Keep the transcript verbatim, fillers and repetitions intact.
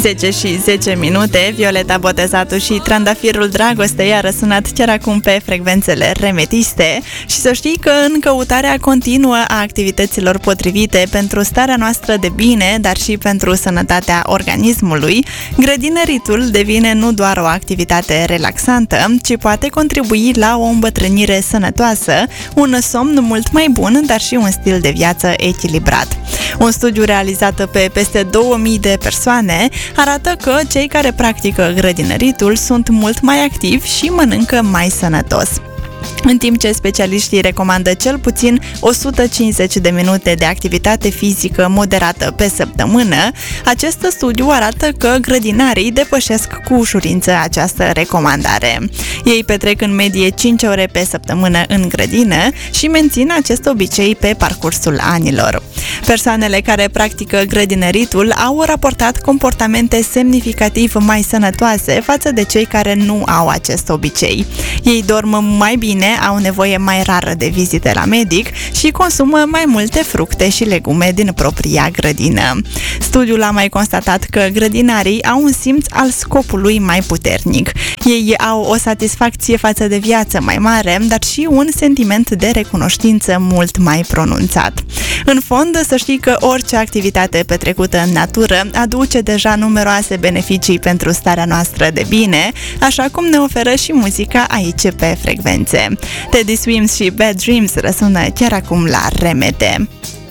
zece și zece minute, Violeta Botezatu și Trandafirul Dragostei a răsunat chiar acum pe frecvențele remetiste și să știi că în căutarea continuă a activităților potrivite pentru starea noastră de bine, dar și pentru sănătatea organismului, grădinăritul devine nu doar o activitate relaxantă, ci poate contribui la o îmbătrânire sănătoasă, un somn mult mai bun, dar și un stil de viață echilibrat. Un studiu realizat pe peste două mii de persoane arată că cei care practică grădinăritul sunt mult mai activi și mănâncă mai sănătos. În timp ce specialiștii recomandă cel puțin o sută cincizeci de minute de activitate fizică moderată pe săptămână, acest studiu arată că grădinarii depășesc cu ușurință această recomandare. Ei petrec în medie cinci ore pe săptămână în grădină și mențin acest obicei pe parcursul anilor. Persoanele care practică grădinăritul au raportat comportamente semnificativ mai sănătoase față de cei care nu au acest obicei. Ei dorm mai bine, au nevoie mai rară de vizite la medic și consumă mai multe fructe și legume din propria grădină. Studiul a mai constatat că grădinarii au un simț al scopului mai puternic. Ei au o satisfacție față de viață mai mare, dar și un sentiment de recunoștință mult mai pronunțat. În fond, să știi că orice activitate petrecută în natură aduce deja numeroase beneficii pentru starea noastră de bine, așa cum ne oferă și muzica aici pe frecvențe. Teddy Swims și Bad Dreams răsună chiar acum la Remete.